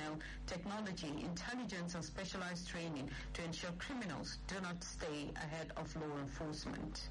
personnel, technology, intelligence, and specialized training to ensure criminals do not stay ahead of law enforcement.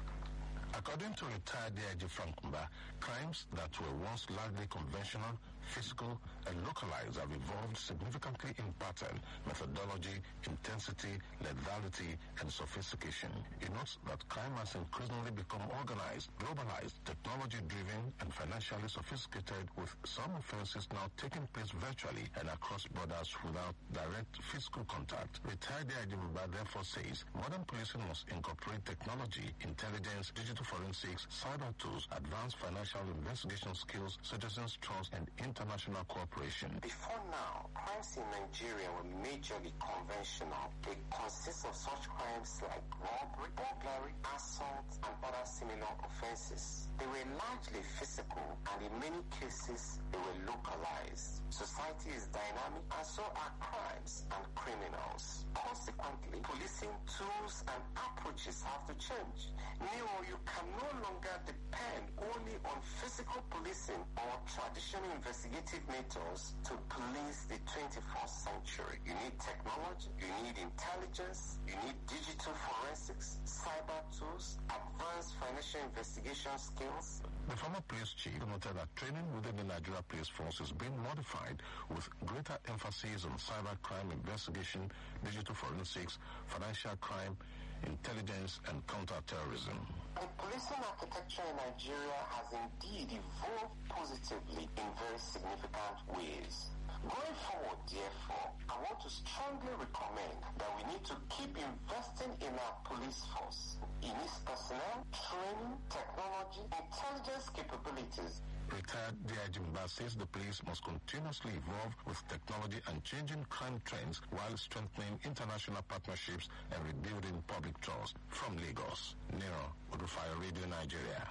According to retired DIG Frank Mba, crimes that were once largely conventional, physical, and localized have evolved significantly in pattern, methodology, intensity, lethality, and sophistication. He notes that crime has increasingly become organized, globalized, technology-driven, and financially sophisticated, with some offenses now taking place virtually and across borders without direct physical contact. Retired DIG Mba therefore says modern policing must incorporate technology, intelligence, digital forensics, cyber tools, advanced financial investigation skills, citizens' trust, and international cooperation. Before now, crimes in Nigeria were majorly conventional. They consist of such crimes like robbery, burglary, assault, and other similar offenses. They were largely physical, and in many cases, they were localized. Society is dynamic, and so are crimes and criminals. Consequently, policing tools and approaches have to change. You can no longer depend only on physical policing or traditional investigative methods to police the 21st century. You need technology, you need intelligence, you need digital forensics, cyber tools, advanced financial investigation skills. The former police chief noted that training within the Nigeria Police Force is being modified with greater emphasis on cyber crime investigation, digital forensics, financial crime, intelligence, and counter-terrorism. The policing architecture in Nigeria has indeed evolved positively in very significant ways. Going forward, therefore, I want to strongly recommend that we need to keep investing in our police force, in its personnel, training, technology, intelligence capabilities. Retired DIG Mba says the police must continuously evolve with technology and changing crime trends while strengthening international partnerships and rebuilding public trust. From Lagos, Nero, Odufire Radio, Nigeria.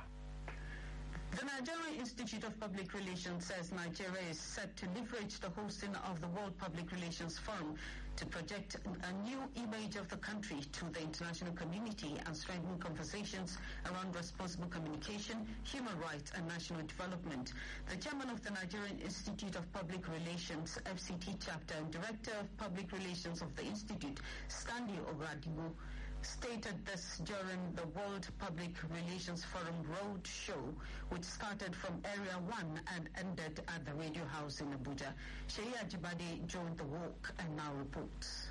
The Nigerian Institute of Public Relations says Nigeria is set to leverage the hosting of the World Public Relations Forum to project a new image of the country to the international community and strengthen conversations around responsible communication, human rights, and national development. The chairman of the Nigerian Institute of Public Relations, FCT chapter, and director of public relations of the Institute, Stanley Ogadigo, stated this during the World Public Relations Forum Road Show, which started from Area 1 and ended at the Radio House in Abuja. Sheyi Ajibade joined the walk and now reports.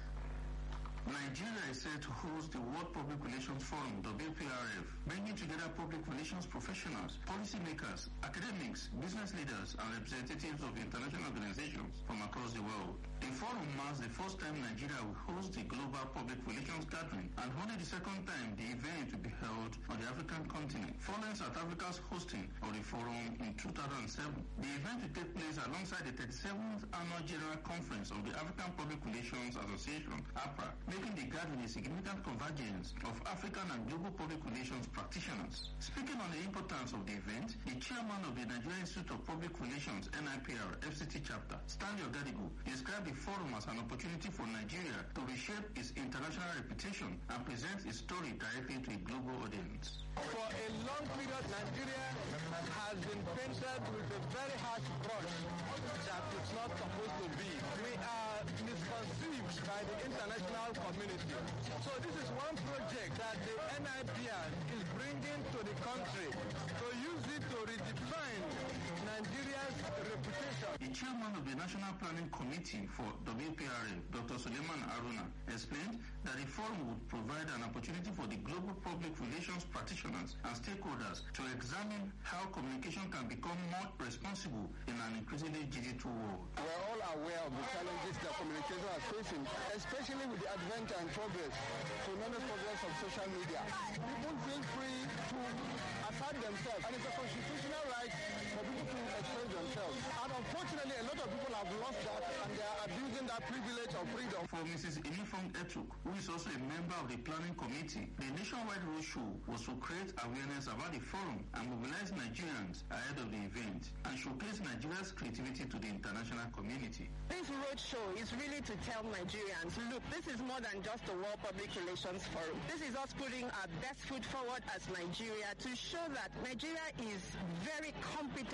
Nigeria is set to host the World Public Relations Forum, WPRF, bringing together public relations professionals, policymakers, academics, business leaders, and representatives of international organizations from across the world. The forum marks the first time Nigeria will host the Global Public Relations Gathering and only the second time the event will be held on the African continent, following South Africa's hosting of the forum in 2007. The event will take place alongside the 37th Annual General Conference of the African Public Relations Association, APRA, making the gathering a significant convergence of African and global public relations practitioners. Speaking on the importance of the event, the chairman of the Nigerian Institute of Public Relations, NIPR, FCT chapter, Stanley Ogadigo, described the forum as an opportunity for Nigeria to reshape its international reputation and present its story directly to a global audience. For a long period, Nigeria has been painted with a very harsh brush that it's not supposed to be. We are misconceived by the international community. So this is one project that the NIPR is bringing to the country to use it to redefine Nigeria's reputation. The chairman of the National Planning Committee for WPRF, Dr. Suleiman Aruna, explained that the forum would provide an opportunity for the global public relations practitioners and stakeholders to examine how communication can become more responsible in an increasingly digital world. We're all aware of the challenges that communication is facing, especially with the advent and tremendous progress of social media. People feel free to assert themselves, and it's a constitutional right for people to express themselves. And unfortunately, a lot of people have lost that, and they are abusing that privilege of freedom. For Mrs. Inifong Etuk, who is also a member of the planning committee, the nationwide roadshow was to create awareness about the forum and mobilize Nigerians ahead of the event and showcase Nigeria's creativity to the international community. This roadshow is really to tell Nigerians, look, this is more than just a World Public Relations Forum. This is us putting our best foot forward as Nigeria to show that Nigeria is very competent in hosting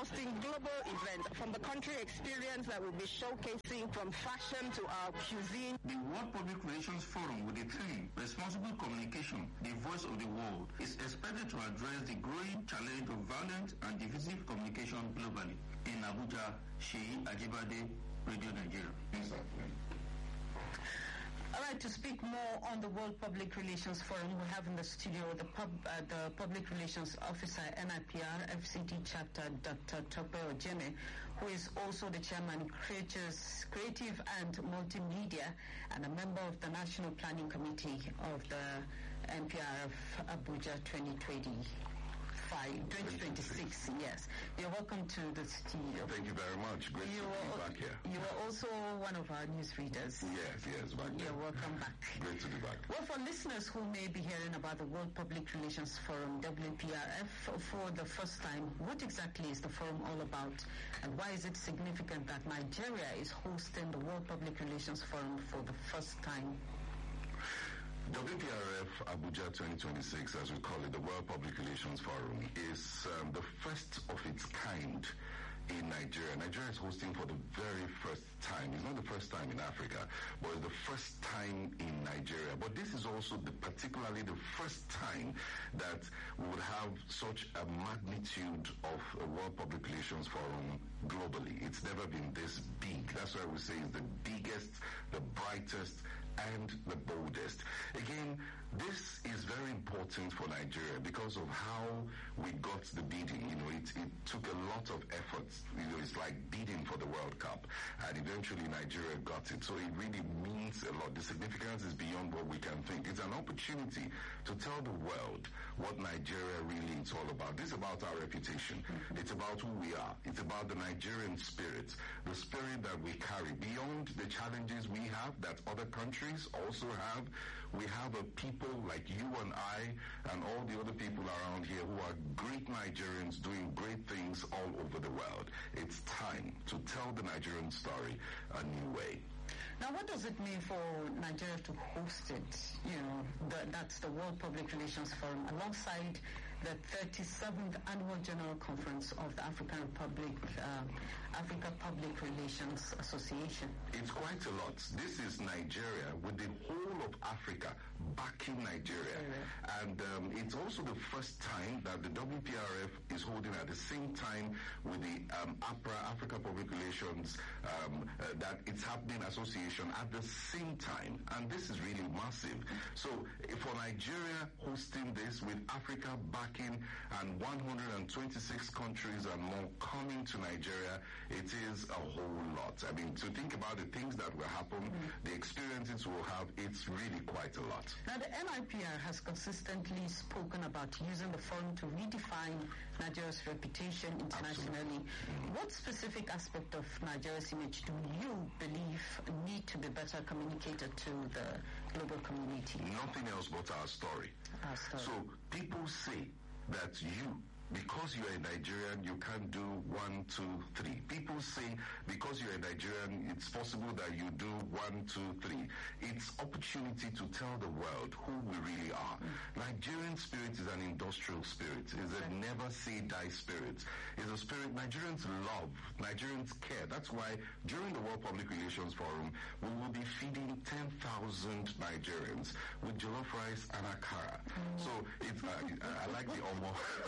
hosting global events from the country experience that will be showcasing from fashion to our cuisine. The World Public Relations Forum with the theme Responsible Communication, the Voice of the World, is expected to address the growing challenge of violent and divisive communication globally. In Abuja, Sheyi Ajibade, Radio Nigeria. All right, to speak more on the World Public Relations Forum, we have in the studio the Public Relations Officer, NIPR, FCT Chapter, Dr. Tope Ojeme, who is also the Chairman, Creative and Multimedia, and a member of the National Planning Committee of the NPRF Abuja 2026, yes. You're welcome to the studio. Thank you very much. Great to be back here. You are also one of our newsreaders. Yes, back here. You're welcome back. Great to be back. Well, for listeners who may be hearing about the World Public Relations Forum, WPRF, for the first time, what exactly is the forum all about, and why is it significant that Nigeria is hosting the World Public Relations Forum for the first time? WPRF Abuja 2026, as we call it, the World Public Relations Forum, is the first of its kind in Nigeria. Nigeria is hosting for the very first time. It's not the first time in Africa, but it's the first time in Nigeria. But this is also particularly the first time that we would have such a magnitude of a World Public Relations Forum globally. It's never been this big. That's why we say it's the biggest, the brightest, and the boldest. Again, this is very important for Nigeria because of how we got the bidding. It took a lot of effort. It's like bidding for the World Cup, and eventually Nigeria got it. So it really means a lot. The significance is beyond what we can think. It's an opportunity to tell the world what Nigeria really is all about. This is about our reputation. It's about who we are. It's about the Nigerian spirit, the spirit that we carry beyond the challenges we have that other countries also have. We have a people like you and I and all the other people around here who are great Nigerians doing great things all over the world. It's time to tell the Nigerian story a new way. Now, what does it mean for Nigeria to host it? That's the World Public Relations Forum alongside the 37th Annual General Conference of the African Republic, Africa Public Relations Association. It's quite a lot. This is Nigeria with the whole of Africa backing Nigeria. And it's also the first time that the WPRF is holding at the same time with the APRA, Africa Public Relations, that it's happening association at the same time. And this is really massive. So for Nigeria hosting this with Africa backing and 126 countries and more coming to Nigeria, it is a whole lot. I mean, to think about the things that will happen, the experiences we'll have, it's really quite a lot. Now, the NIPR has consistently spoken about using the forum to redefine Nigeria's reputation internationally. What specific aspect of Nigeria's image do you believe need to be better communicated to the global community? Nothing else but our story. Our story. So people say that because you're a Nigerian, you can't do 1, 2, 3. People say because you're a Nigerian, it's possible that you do 1, 2, 3. It's opportunity to tell the world who we really are. Nigerian spirit is an industrial spirit. It's a never say die spirit. It's a spirit Nigerians love. Nigerians care. That's why during the World Public Relations Forum, we will be feeding 10,000 Nigerians with jollof rice and akara. So it's, I like the omo.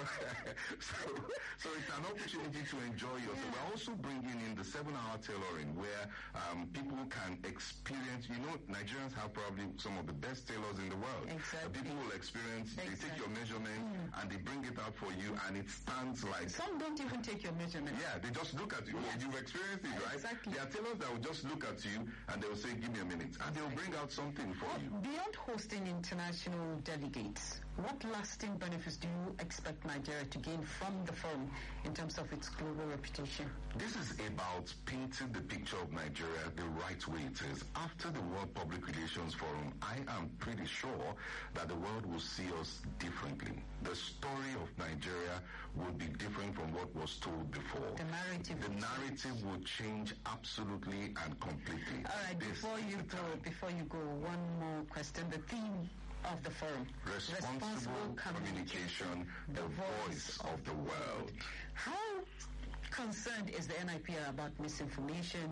So it's an opportunity to enjoy yourself. We're also bringing in the 7-hour tailoring where people can experience, Nigerians have probably some of the best tailors in the world. Exactly. People will experience, they take your measurement and they bring it out for you and it stands like... Some don't even take your measurement. Yeah, they just look at you. Yes. You've experienced it, right? Exactly. There are tailors that will just look at you and they will say, give me a minute. And they will bring out something for you. Beyond hosting international delegates, what lasting benefits do you expect Nigeria to gain from the forum in terms of its global reputation? This is about painting the picture of Nigeria the right way it is. After the World Public Relations Forum, I am pretty sure that the world will see us differently. The story of Nigeria will be different from what was told before. The narrative will change absolutely and completely. All right, before you go, one more question. The theme of the forum. Responsible communication, the voice of the world. How concerned is the NIPR about misinformation,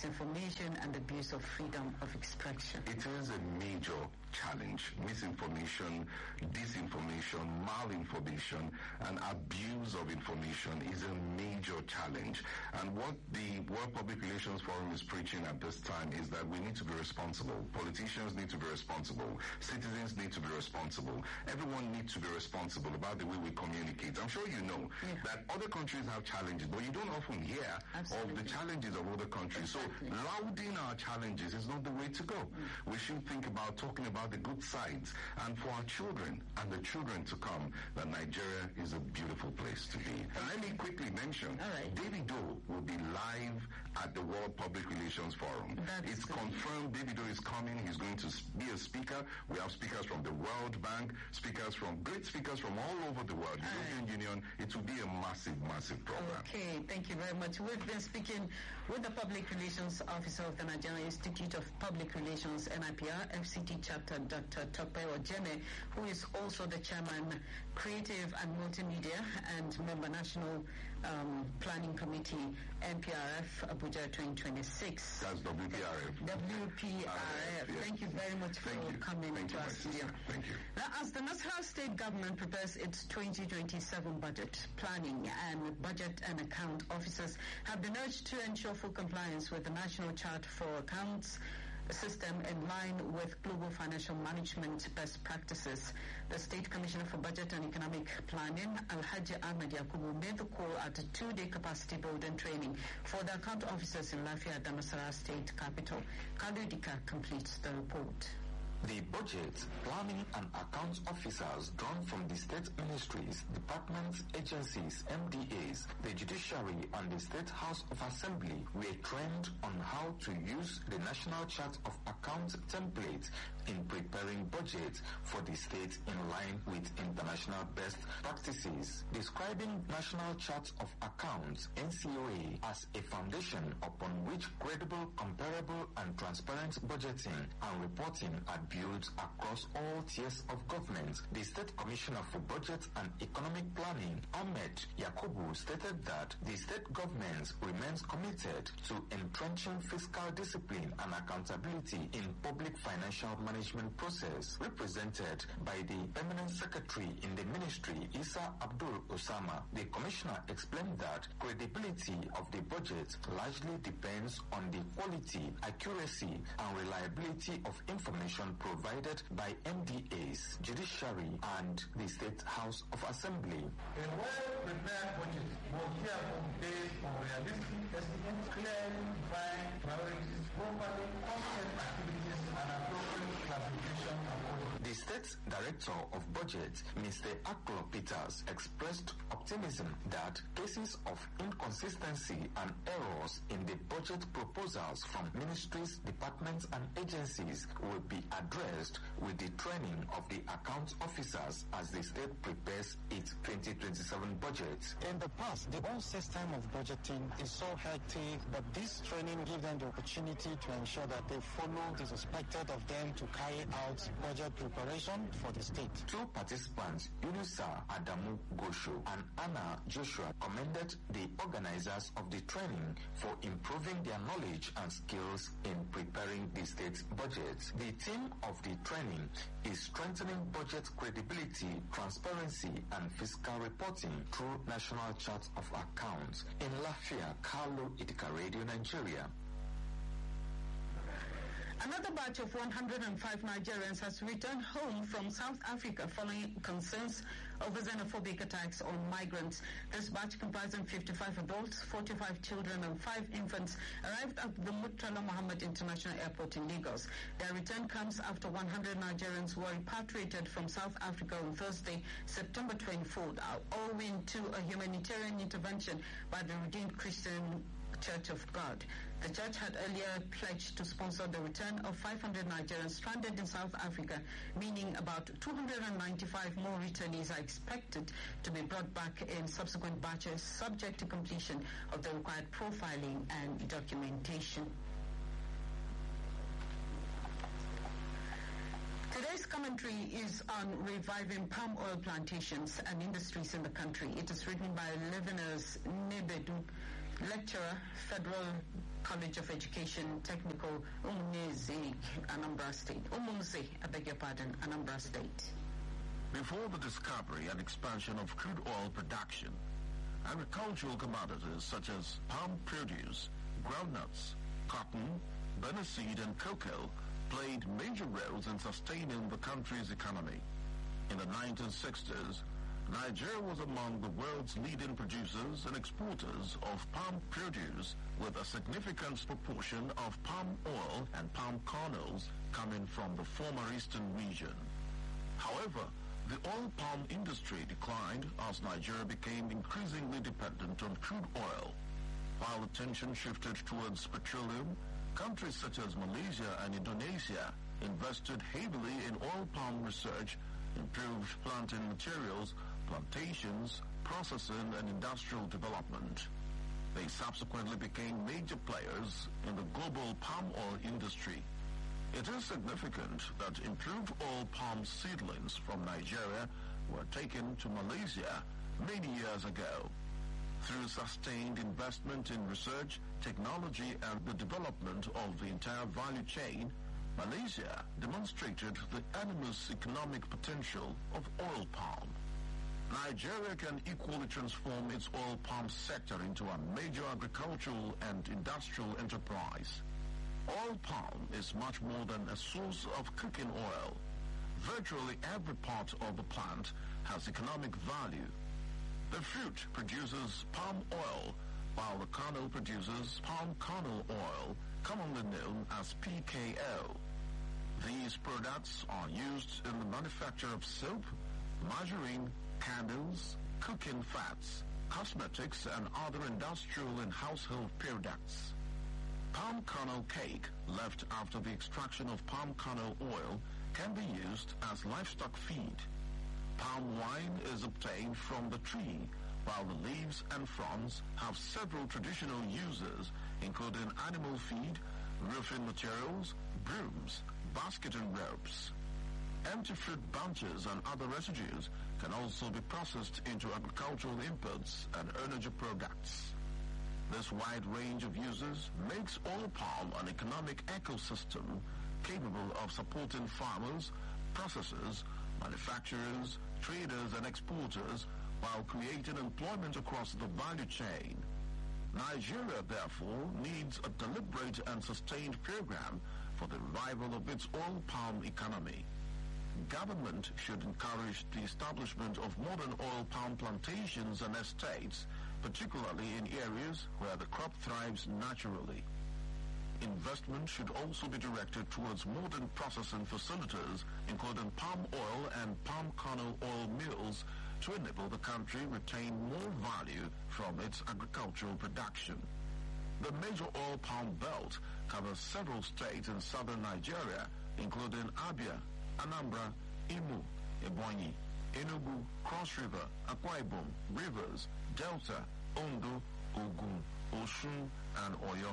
and abuse of freedom of expression? It is a major challenge. Misinformation, disinformation, malinformation, and abuse of information is a major challenge. And what the World Public Relations Forum is preaching at this time is that we need to be responsible. Politicians need to be responsible. Citizens need to be responsible. Everyone needs to be responsible about the way we communicate. I'm sure you know that other countries have challenges, but you don't often hear of the challenges of other countries. So lauding our challenges is not the way to go. We should think about talking about the good sides, and for our children and the children to come, that Nigeria is a beautiful place to be. And let me quickly mention, Davido will be live at the World Public Relations Forum. It's confirmed Davido is coming. He's going to be a speaker. We have speakers from the World Bank, great speakers from all over the world, European Union. It will be a massive, massive program. Okay, thank you very much. We've been speaking with the Public Relations Officer of the Nigerian Institute of Public Relations, NIPR, FCT chapter, Dr. Tope Ojene, who is also the Chairman, Creative and Multimedia, and Member National Planning Committee, NPRF, Abuja 2026. That's WPRF. WPRF. Yes. Thank you very much for coming into our studio. Thank you. Now, as the Nasarawa State government prepares its 2027 budget, planning and budget and account officers have been urged to ensure full compliance with the National Chart for Accounts system in line with global financial management best practices. The State Commissioner for Budget and Economic Planning, Alhaji Ahmed Yakubu, made the call at a 2-day capacity building training for the account officers in Lafia, the Nasarawa State capital. Kalu Dika completes the report. The budget, planning and accounts officers drawn from the state ministries, departments, agencies, MDAs, the judiciary and the State House of Assembly were trained on how to use the National Chart of Accounts template in preparing budgets for the state in line with international best practices. Describing National Chart of Accounts, NCOA, as a foundation upon which credible, comparable and transparent budgeting and reporting are built across all tiers of government, the State Commissioner for Budget and Economic Planning, Ahmed Yakubu, stated that the state government remains committed to entrenching fiscal discipline and accountability in public financial management process. Represented by the Permanent Secretary in the Ministry, Isa Abdul Osama, the Commissioner explained that credibility of the budget largely depends on the quality, accuracy and reliability of information provided by MDAs, judiciary and the State House of Assembly. A well-prepared budget will therefore based on realistic estimates, clearly defined priorities, properly costed activities and appropriate classification of budget. The State Director of Budget, Mr. Aklo Peters, expressed optimism that cases of inconsistency and errors in the budget proposals from ministries, departments and agencies will be addressed with the training of the account officers as the state prepares its 2027 budget. In the past, the whole system of budgeting is so hectic, but this training gives them the opportunity to ensure that they follow what is expected of them to carry out budget preparation for the state. Two participants, Yunusa Adamu Gosho and Anna Joshua, commended the organizers of the training for improving their knowledge and skills in preparing the state's budget. The theme of the training is strengthening budget credibility, transparency and fiscal reporting through National Chart of Accounts. In Lafia, Carlo Idika Radio, Nigeria. Another batch of 105 Nigerians has returned home from South Africa following concerns over xenophobic attacks on migrants. This batch, comprising 55 adults, 45 children and 5 infants, arrived at the Murtala Mohammed International Airport in Lagos. Their return comes after 100 Nigerians were repatriated from South Africa on Thursday, September 24th, owing to a humanitarian intervention by the Redeemed Christian Church of God. The church had earlier pledged to sponsor the return of 500 Nigerians stranded in South Africa, meaning about 295 more returnees are expected to be brought back in subsequent batches, subject to completion of the required profiling and documentation. Today's comment country is on reviving palm oil plantations and industries in the country. It is written by Levinas Nebedu, lecturer, Federal College of Education, Technical, Umunze, Anambra State. Umunze, I beg your pardon, Anambra State. Before the discovery and expansion of crude oil production, agricultural commodities such as palm produce, groundnuts, cotton, baniseed, and cocoa played major roles in sustaining the country's economy. In the 1960s, Nigeria was among the world's leading producers and exporters of palm produce, with a significant proportion of palm oil and palm kernels coming from the former eastern region. However, the oil palm industry declined as Nigeria became increasingly dependent on crude oil. While attention shifted towards petroleum, countries such as Malaysia and Indonesia invested heavily in oil palm research, improved planting materials, plantations, processing, and industrial development. They subsequently became major players in the global palm oil industry. It is significant that improved oil palm seedlings from Nigeria were taken to Malaysia many years ago. Through sustained investment in research, technology, and the development of the entire value chain, Malaysia demonstrated the enormous economic potential of oil palm. Nigeria can equally transform its oil palm sector into a major agricultural and industrial enterprise. Oil palm is much more than a source of cooking oil. Virtually every part of the plant has economic value. The fruit produces palm oil, while the kernel produces palm kernel oil, commonly known as PKO. These products are used in the manufacture of soap, margarine, candles, cooking fats, cosmetics, and other industrial and household products. Palm kernel cake, left after the extraction of palm kernel oil, can be used as livestock feed. Palm wine is obtained from the tree, while the leaves and fronds have several traditional uses, including animal feed, roofing materials, brooms, basket and ropes. Empty fruit bunches and other residues can also be processed into agricultural inputs and energy products. This wide range of uses makes oil palm an economic ecosystem capable of supporting farmers, processors, manufacturers, traders, and exporters while creating employment across the value chain. Nigeria, therefore, needs a deliberate and sustained program for the revival of its oil palm economy. Government should encourage the establishment of modern oil palm plantations and estates, particularly in areas where the crop thrives naturally. Investment should also be directed towards modern processing facilities, including palm oil and palm kernel oil mills, to enable the country retain more value from its agricultural production. The major oil palm belt covers several states in southern Nigeria, including Abia, Anambra, Imo, Ebonyi, Enugu, Cross River, Akwa Ibom, Rivers, Delta, Ondo, Ogun, Osun, and Oyo.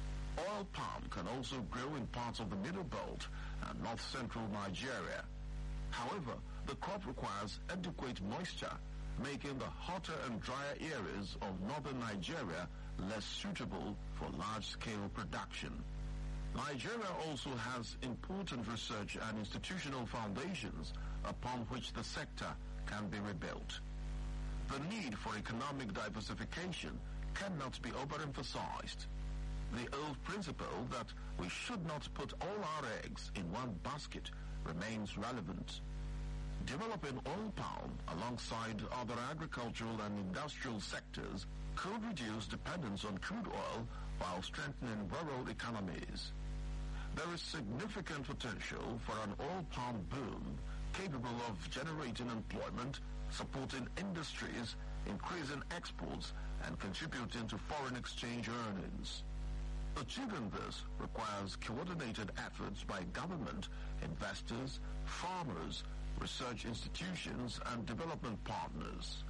Oil palm can also grow in parts of the Middle Belt and north-central Nigeria. However, the crop requires adequate moisture, making the hotter and drier areas of northern Nigeria less suitable for large-scale production. Nigeria also has important research and institutional foundations upon which the sector can be rebuilt. The need for economic diversification cannot be overemphasized. The old principle that we should not put all our eggs in one basket remains relevant. Developing oil palm alongside other agricultural and industrial sectors could reduce dependence on crude oil while strengthening rural economies. There is significant potential for an oil palm boom capable of generating employment, supporting industries, increasing exports, and contributing to foreign exchange earnings. Achieving this requires coordinated efforts by government, investors, farmers, research institutions, and development partners.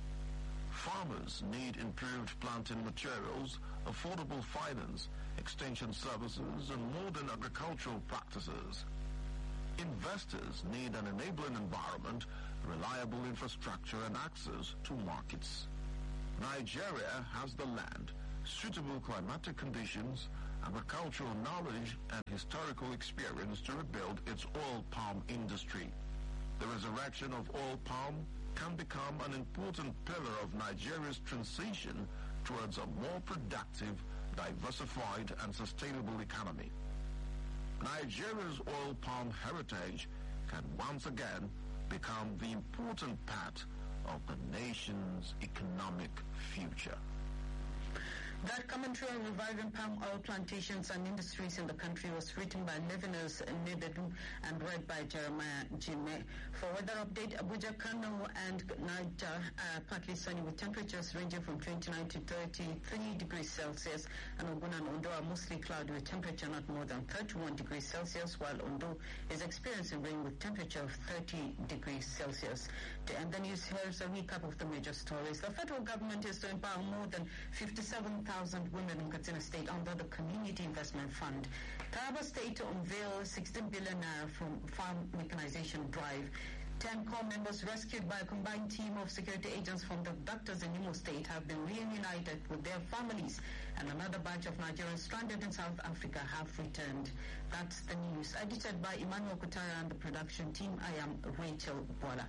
Farmers need improved planting materials, affordable finance, extension services, and modern agricultural practices. Investors need an enabling environment, reliable infrastructure, and access to markets. Nigeria has the land, suitable climatic conditions, agricultural knowledge, and historical experience to rebuild its oil palm industry. The resurrection of oil palm can become an important pillar of Nigeria's transition towards a more productive, diversified, and sustainable economy. Nigeria's oil palm heritage can once again become the important part of the nation's economic future. That commentary on reviving palm oil plantations and industries in the country was written by Levinus Nebedu and read by Jeremiah Jime. For weather update, Abuja, Kano, and Niger are partly sunny with temperatures ranging from 29 to 33 degrees Celsius, and Ogun and Ondo are mostly cloudy with temperature not more than 31 degrees Celsius, while Ondo is experiencing rain with temperature of 30 degrees Celsius. To end the news, here's a recap of the major stories. The federal government is to empower more than 57,000 women in Katsina State under the Community Investment Fund. Taraba State to unveil 16 billion naira from farm mechanization drive. 10 corps members rescued by a combined team of security agents from the abductors in Imo State have been reunited with their families, and another batch of Nigerians stranded in South Africa have returned. That's the news. Edited by Emmanuel Kutara and the production team, I am Rachel Bola.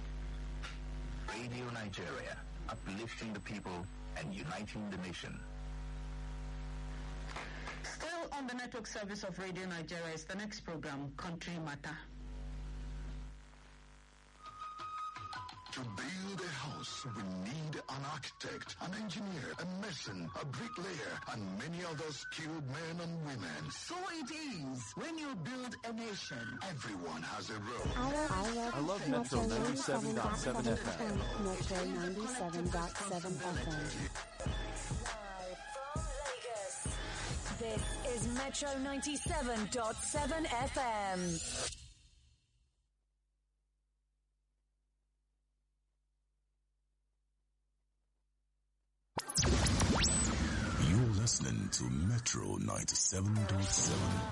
Radio Nigeria, uplifting the people and uniting the nation. Still on the network service of Radio Nigeria is the next program, Country Matter. To build a house, we need an architect, an engineer, a mason, a bricklayer, and many other skilled men and women. So it is when you build a nation. Everyone has a role. I love Metro 97.7 FM. Metro 97.7 FM. This is Metro 97.7 FM. You're listening to Metro 97.7.